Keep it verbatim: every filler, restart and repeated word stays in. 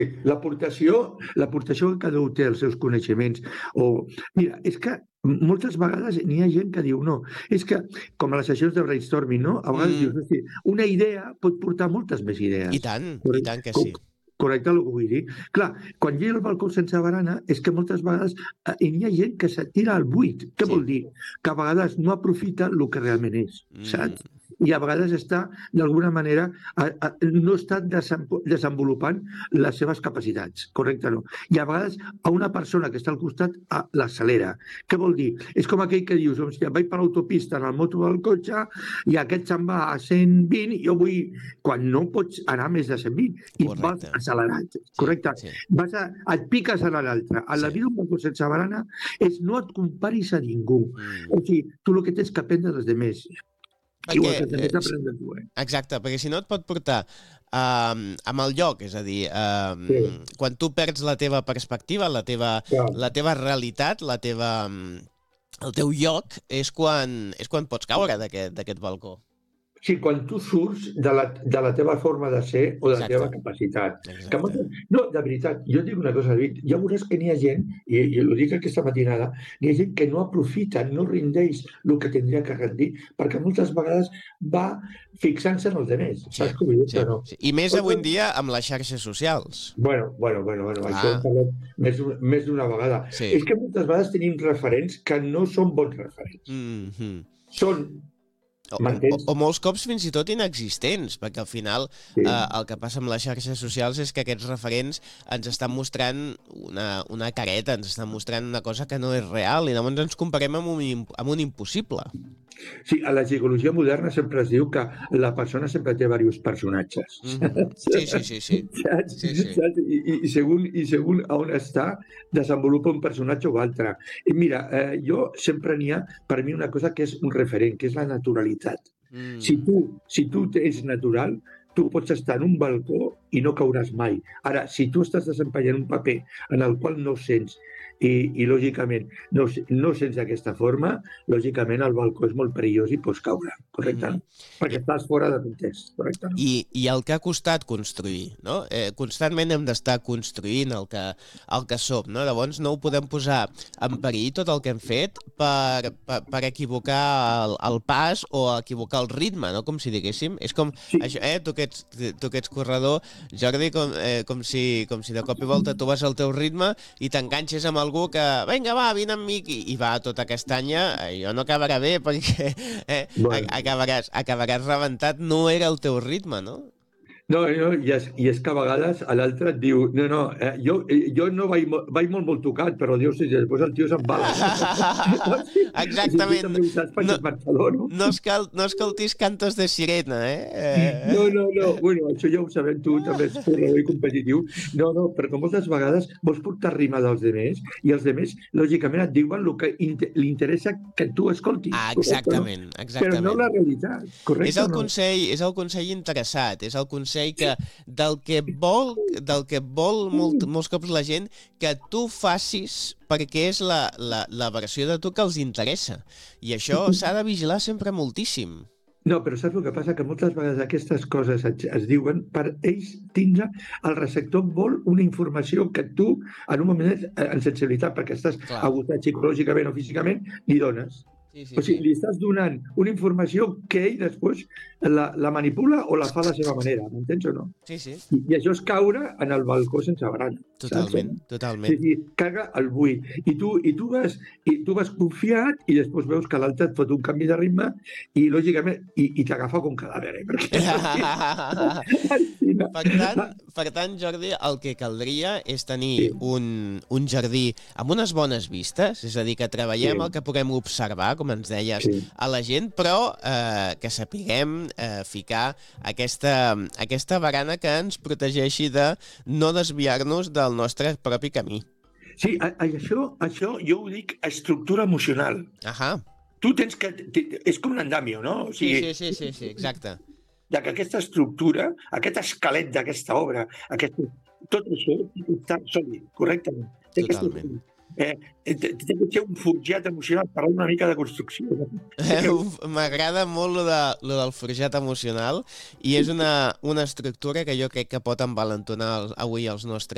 L'aportació l'aportació que cada u té als seus coneixements o mira, és que moltes vegades n'hi ha gent que diu: "No, és que", com a les sessions de brainstorming, no? A vegades dius: Mm. "Hosti, una idea pot portar moltes més I idees". tant, i Corre tant que co sí. correcte el que vull dir? Clar, quan hi ha el balcó sense barana és que moltes vegades eh, n'hi ha gent que se't tira al buit. Què Sí. vol dir? Que a vegades no aprofita lo que realment és, Mm. saps? I a vegades està, d'alguna manera, a a no està desenvo desenvolupant les seves capacitats, correcte o no? I a vegades a una persona que està al costat a l'accelera. Què vol dir? És com aquell que dius: "Hòstia, vaig per l'autopista en el moto del cotxe i aquest se'n va a cent vint i jo vull", quan no pots anar a més de cent vint i vas Correcte. accelerat, Sí, correcte? sí. Vas a et piques a l'altre. En la Sí. vida un balcó sense barana és no et comparis a ningú. Mm. O sigui, tu el que tens que aprendre dels demés. Igual Perquè, que els eh, demés s aprenen de tu, eh? exacte, perquè si no et pot portar, em, a mal lloc. És a dir, Sí. em, quan tu perds la teva perspectiva, la teva Clar. la teva realitat, la teva el teu lloc, és quan és quan pots caure d'aquest d'aquest balcó. Sí, quan tu surts de la de la teva forma de ser o de la teva Exacte. capacitat. Que Exacte. moltes no, de veritat, jo et dic una cosa, David, ja veuràs que n'hi ha gent, i i ho dic aquesta matinada, n'hi ha gent que no aprofita, no rendeix lo que tindria que rendir, perquè moltes vegades va fixant-se en els demés. Sí, Saps què vull dir-te sí, o no? sí. I més avui en dia amb les xarxes socials. Bueno, bueno, bueno, bueno, això ho hem Clar. parlat més d'una més d'una vegada. Sí. És que moltes vegades tenim referents que no són bons referents. Mhm. Són O o m'entens? o molts cops fins i tot inexistents, perquè al final, Sí. eh, el que passa amb les xarxes socials és que aquests referents ens estan mostrant una una careta, ens estan mostrant una cosa que no és real i llavors ens comparem amb un im amb un impossible. Sí, a la psicologia moderna sempre es diu que la persona sempre té diversos personatges, Mhm. saps? Sí, sí, sí, sí. Saps? Sí, sí. Saps? I i segon i segon a on està, desenvolupa un personatge o altre. I mira, eh, jo sempre n'hi ha, per mi, una cosa que és un referent, que és la naturalitat. Si Mm. tu si tu ets natural, tu pots estar en un balcó i no cauràs mai. Ara, si tu estàs desempenyant un paper en el qual no sents i i lògicament no s no sents d'aquesta forma, lògicament el balcó és molt perillós i pots caure, correcte? Mhm. Perquè I estàs fora de context, correcte, no? I i el que ha costat construir, no? Eh, constantment hem d'estar construint el que el que som, no? Llavors no ho podem posar en perill tot el que hem fet per per per equivocar el el pas o equivocar el ritme, no? Com si diguéssim. És com Sí. això, eh, tu que ets tu que ets corredor, Jordi, com eh, com si com si de cop i volta tu vas al teu ritme i t'enganxes amb algú que: "Vinga, va, vine amb mi", i i va a tota castanya, allò no acabarà bé perquè, eh, Bueno. acabaràs acabaràs rebentat, no era el teu ritme, no? No, no, i és i és que a vegades l'altre et diu: "No, no, eh, jo eh, jo no vaig mo vaig molt, molt tocat, però Déu sí, després el tio s'embala". Tu Exactament. també ho saps perquè No ets marxador, no? no escal no escoltis cantos de sirena, eh? Eh. No, no, no. Bueno, això ja ho sabem, tu també ets corredor i competitiu. No, no, perquè moltes vegades vols portar rima dels demés i els demés, lògicament, et diuen lo que inte li interessa que tu escoltis, Ah, correcte o no? exactament, Però no la exactament. realitat, És correcte o el no? consell és el consell interessat, és el consell que del que vol del que vol molt molts cops la gent que tu facis perquè és la la la versió de tu que els interessa. I això s'ha de vigilar sempre moltíssim. No, però saps el que passa? Que moltes vegades aquestes coses es es diuen per ells tindre el receptor vol una informació que tu, en un moment, eh, en sensibilitat, perquè estàs Clar. agotat psicològicament o físicament, li dones. Sí, sí, O sigui, sí. li estàs donant una informació que ell després la la manipula o la fa a la seva manera, m'entens o no? Sí, sí. I i això és caure en el balcó sense barana, saps o no? Totalment, Sí, totalment. sí, caga al buit. I tu i tu vas i tu vas confiat i després veus que l'altre et fot un canvi de ritme i, lògicament, i i t'agafa com cadàver, eh, perquè Per tant per tant, Jordi, el que caldria és tenir Sí. un un jardí amb unes bones vistes, és a dir, que treballem Sí. el que puguem observar, com ens deies, Sí. a la gent, però eh, que sapiguem eh, ficar aquesta aquesta barana que ens protegeixi de no desviar-nos del nostre propi camí. Sí, a a això això jo ho dic estructura emocional. Ahà. Tu tens que t és com un andamio, no? O Sí, sigui sí, sí, sí, sí, exacte. de que aquesta estructura, aquest esquelet d'aquesta obra, aquest tot això té que estar sòlid, correctament. Té que estar Totalment. sòlid. Eh, té té que ser un forjat emocional, parlant una mica de construcció, no? Eh, uf, m'agrada molt lo de lo del forjat emocional i és una una estructura que jo crec que pot envalentonar avui els nostres